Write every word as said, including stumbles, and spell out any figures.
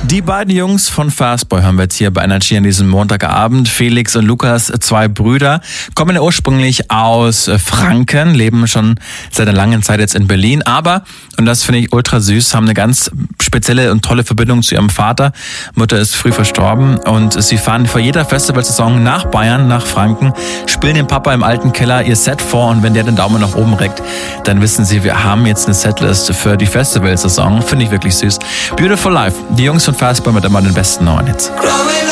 Die beiden Jungs von Fastboy haben wir jetzt hier bei Energy an diesem Montagabend. Felix und Lukas, zwei Brüder, kommen ursprünglich aus Franken, leben schon seit einer langen Zeit jetzt in Berlin, aber, und das finde ich ultra süß, haben eine ganz spezielle und tolle Verbindung zu ihrem Vater. Mutter ist früh verstorben und sie fahren vor jeder Festivalsaison nach Bayern, nach Franken, spielen dem Papa im alten Keller ihr Set vor und wenn der den Daumen nach oben reckt, dann wissen sie, wir haben jetzt eine Setlist für die Festivalsaison. Finde ich wirklich süß. Beautiful Life, die Jungs von Fastboy mit immer den besten neuen Hits.